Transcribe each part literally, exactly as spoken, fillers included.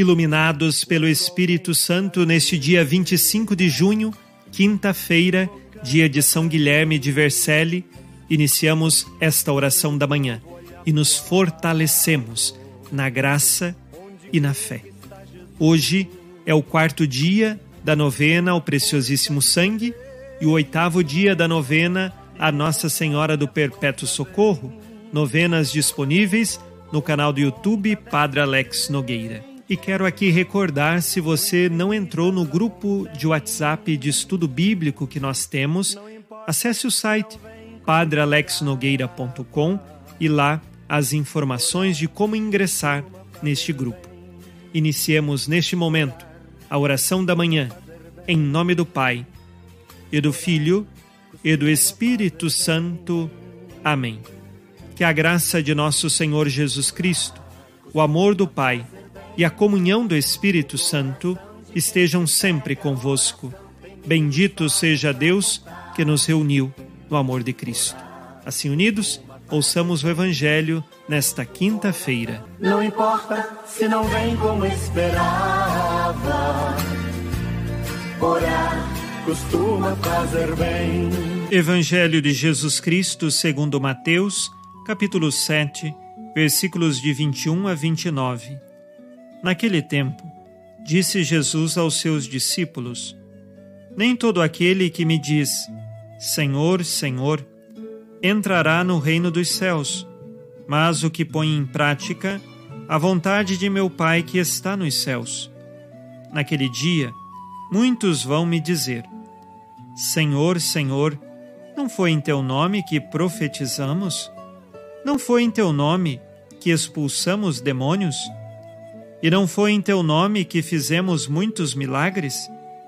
Iluminados pelo Espírito Santo, neste dia vinte e cinco de junho, quinta-feira, dia de São Guilherme de Vercelli, iniciamos esta oração da manhã e nos fortalecemos na graça e na fé. Hoje é o quarto dia da novena ao Preciosíssimo Sangue e o oitavo dia da novena a Nossa Senhora do Perpétuo Socorro, novenas disponíveis no canal do YouTube Padre Alex Nogueira. E quero aqui recordar, se você não entrou no grupo de WhatsApp de estudo bíblico que nós temos, acesse o site padre alex nogueira ponto com e lá as informações de como ingressar neste grupo. Iniciemos neste momento a oração da manhã, em nome do Pai, e do Filho, e do Espírito Santo. Amém. Que a graça de nosso Senhor Jesus Cristo, o amor do Pai e a comunhão do Espírito Santo estejam sempre convosco. Bendito seja Deus que nos reuniu no amor de Cristo. Assim unidos, ouçamos o Evangelho nesta quinta-feira. Não importa se não vem como esperava, orar costuma fazer bem. Evangelho de Jesus Cristo segundo Mateus, capítulo sete, versículos de vinte e um a vinte e nove. Naquele tempo, disse Jesus aos seus discípulos: Nem todo aquele que me diz, Senhor, Senhor, entrará no reino dos céus, mas o que põe em prática a vontade de meu Pai que está nos céus. Naquele dia, muitos vão me dizer: Senhor, Senhor, não foi em teu nome que profetizamos? Não foi em teu nome que expulsamos demônios? E não foi em teu nome que fizemos muitos milagres?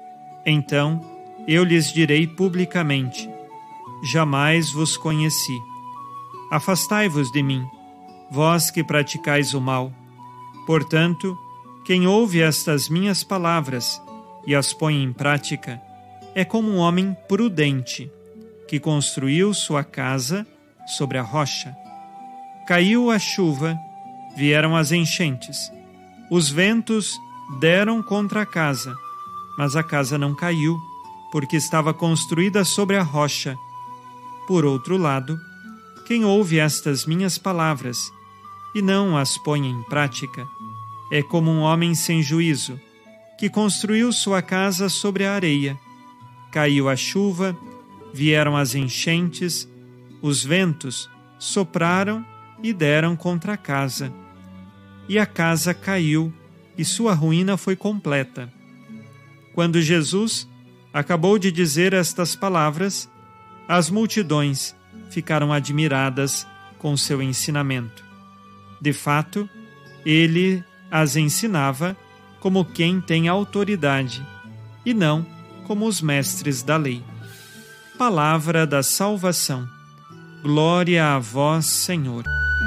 Então eu lhes direi publicamente: jamais vos conheci. Afastai-vos de mim, vós que praticais o mal. Portanto, quem ouve estas minhas palavras e as põe em prática é como um homem prudente, que construiu sua casa sobre a rocha. Caiu a chuva, vieram as enchentes. Os ventos deram contra a casa, mas a casa não caiu, porque estava construída sobre a rocha. Por outro lado, quem ouve estas minhas palavras e não as põe em prática, é como um homem sem juízo, que construiu sua casa sobre a areia. Caiu a chuva, vieram as enchentes, os ventos sopraram e deram contra a casa. E a casa caiu, e sua ruína foi completa. Quando Jesus acabou de dizer estas palavras, as multidões ficaram admiradas com seu ensinamento. De fato, ele as ensinava como quem tem autoridade, e não como os mestres da lei. Palavra da salvação. Glória a vós, Senhor.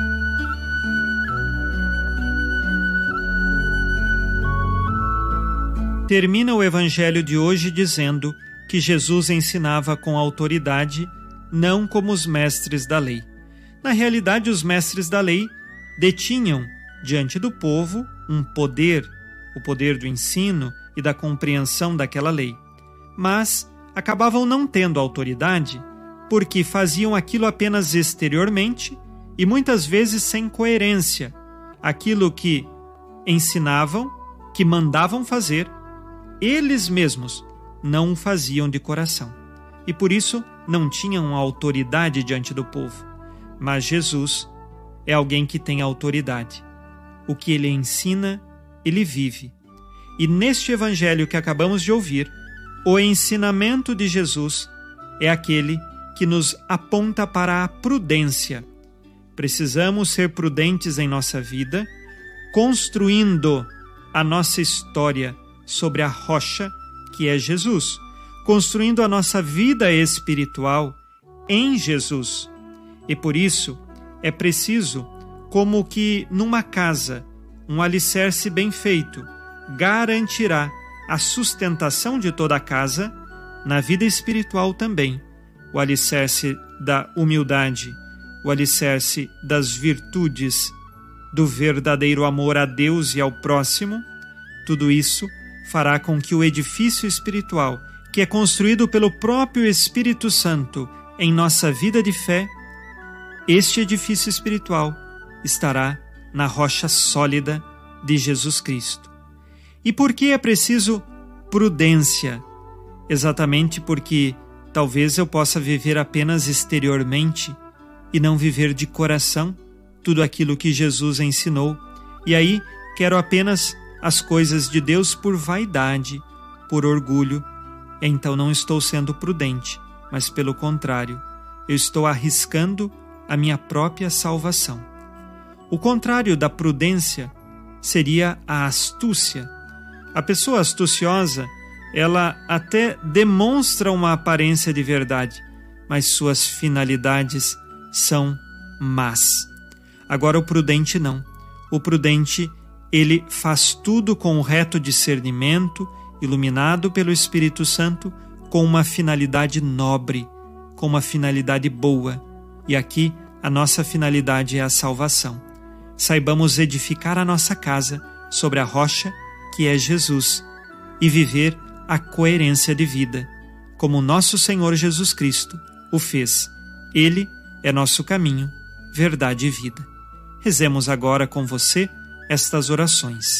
Termina o Evangelho de hoje dizendo que Jesus ensinava com autoridade, não como os mestres da lei. Na realidade, os mestres da lei detinham diante do povo um poder, o poder do ensino e da compreensão daquela lei. Mas acabavam não tendo autoridade porque faziam aquilo apenas exteriormente e muitas vezes sem coerência. Aquilo que ensinavam, que mandavam fazer, eles mesmos não o faziam de coração. E por isso não tinham autoridade diante do povo. Mas Jesus é alguém que tem autoridade. O que ele ensina, ele vive. E neste evangelho que acabamos de ouvir, o ensinamento de Jesus é aquele que nos aponta para a prudência. Precisamos ser prudentes em nossa vida, construindo a nossa história sobre a rocha que é Jesus, construindo a nossa vida espiritual em Jesus. E por isso é preciso, como que numa casa, um alicerce bem feito garantirá a sustentação de toda a casa, na vida espiritual também, o alicerce da humildade, o alicerce das virtudes, do verdadeiro amor a Deus e ao próximo, Tudo isso fará com que o edifício espiritual, que é construído pelo próprio Espírito Santo em nossa vida de fé, este edifício espiritual estará na rocha sólida de Jesus Cristo. E por que é preciso prudência? Exatamente porque talvez eu possa viver apenas exteriormente e não viver de coração tudo aquilo que Jesus ensinou. E aí quero apenas as coisas de Deus por vaidade, por orgulho. Então não estou sendo prudente, mas pelo contrário, eu estou arriscando a minha própria salvação. O contrário da prudência seria a astúcia. A pessoa astuciosa, ela até demonstra uma aparência de verdade, mas suas finalidades são más. Agora o prudente não. O prudente, ele faz tudo com o reto discernimento, iluminado pelo Espírito Santo, com uma finalidade nobre, com uma finalidade boa. E aqui a nossa finalidade é a salvação. Saibamos edificar a nossa casa sobre a rocha que é Jesus e viver a coerência de vida, como nosso Senhor Jesus Cristo o fez. Ele é nosso caminho, verdade e vida. Rezemos agora com você estas orações.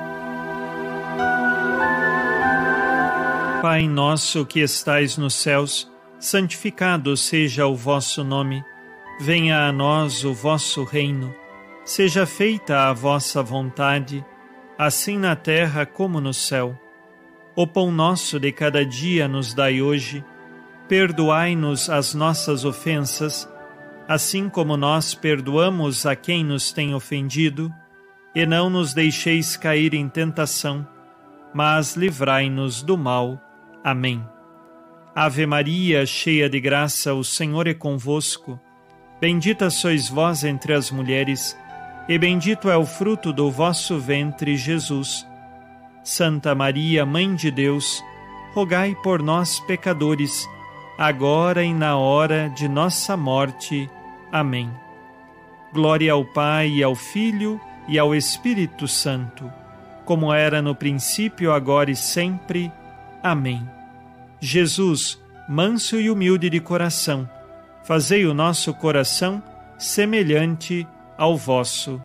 Pai nosso que estais nos céus, santificado seja o vosso nome. Venha a nós o vosso reino. Seja feita a vossa vontade, assim na terra como no céu. O pão nosso de cada dia nos dai hoje. Perdoai-nos as nossas ofensas, assim como nós perdoamos a quem nos tem ofendido. E não nos deixeis cair em tentação, mas livrai-nos do mal. Amém. Ave Maria, cheia de graça, o Senhor é convosco. Bendita sois vós entre as mulheres, e bendito é o fruto do vosso ventre, Jesus. Santa Maria, Mãe de Deus, rogai por nós, pecadores, agora e na hora de nossa morte. Amém. Glória ao Pai, e ao Filho, e ao Espírito Santo, como era no princípio, agora e sempre. Amém. Jesus, manso e humilde de coração, fazei o nosso coração semelhante ao vosso.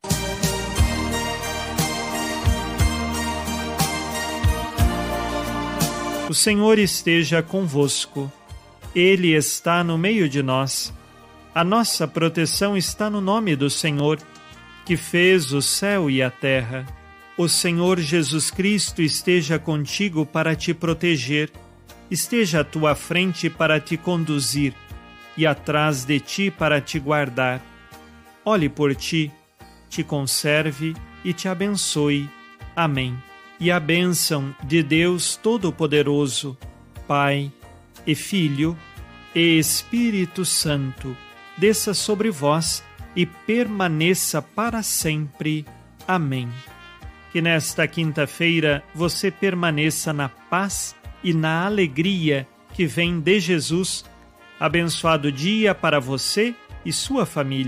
O Senhor esteja convosco. Ele está no meio de nós. A nossa proteção está no nome do Senhor, que fez o céu e a terra. O Senhor Jesus Cristo esteja contigo para te proteger, esteja à tua frente para te conduzir e atrás de ti para te guardar. Olhe por ti, te conserve e te abençoe. Amém. E a bênção de Deus Todo-Poderoso, Pai e Filho e Espírito Santo, desça sobre vós e permaneça para sempre. Amém. Que nesta quinta-feira você permaneça na paz e na alegria que vem de Jesus. Abençoado dia para você e sua família.